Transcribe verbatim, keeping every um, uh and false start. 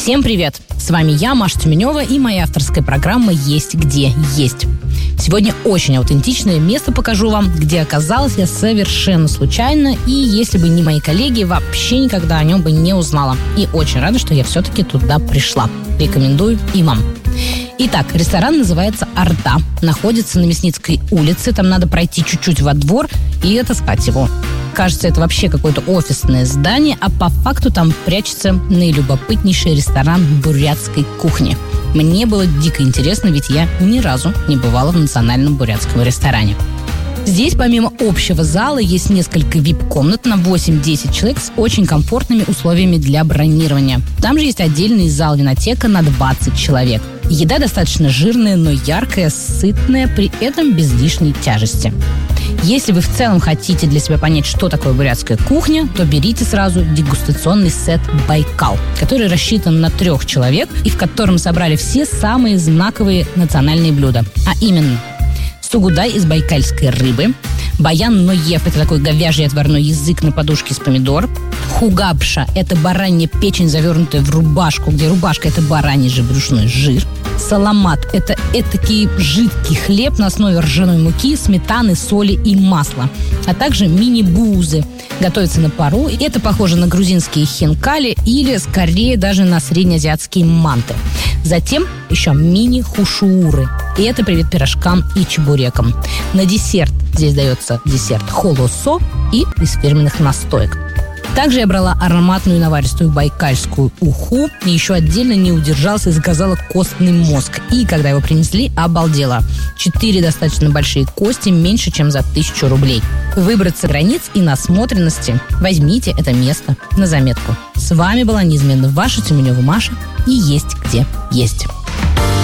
Всем привет! С вами я, Маша Тюменева, и моя авторская программа «Есть где есть». Сегодня очень аутентичное место покажу вам, где оказалась я совершенно случайно, и если бы не мои коллеги, вообще никогда о нем бы не узнала. И очень рада, что я все-таки туда пришла. Рекомендую и вам. Итак, ресторан называется «Орда». Находится на Мясницкой улице, там надо пройти чуть-чуть во двор и отыскать его. Кажется, это вообще какое-то офисное здание, а по факту там прячется наилюбопытнейший ресторан бурятской кухни. Мне было дико интересно, ведь я ни разу не бывала в национальном бурятском ресторане. Здесь помимо общего зала есть несколько вип-комнат на восемь-десять человек с очень комфортными условиями для бронирования. Там же есть отдельный зал винотека на двадцать человек. Еда достаточно жирная, но яркая, сытная, при этом без лишней тяжести. Если вы в целом хотите для себя понять, что такое бурятская кухня, то берите сразу дегустационный сет «Байкал», который рассчитан на трех человек и в котором собрали все самые знаковые национальные блюда. А именно сугудай из байкальской рыбы, баян-ноев – это такой говяжий отварной язык на подушке из помидор, хугабша – это баранья печень, завернутая в рубашку, где рубашка – это бараний же брюшной жир, саламат – это этакий жидкий хлеб на основе ржаной муки, сметаны, соли и масла, а также мини-бузы. Готовится на пару, и это похоже на грузинские хинкали или, скорее, даже на среднеазиатские манты. Затем еще мини-хушууры. И это привет пирожкам и чебурекам. На десерт здесь дается десерт холосо и из фирменных настоек. Также я брала ароматную наваристую байкальскую уху и еще отдельно не удержался и заказала костный мозг. И когда его принесли, обалдела. Четыре достаточно большие кости, меньше, чем за тысячу рублей. Выбраться границ и насмотренности возьмите это место на заметку. С вами была неизменно ваша Тюменева Маша и «Есть где есть».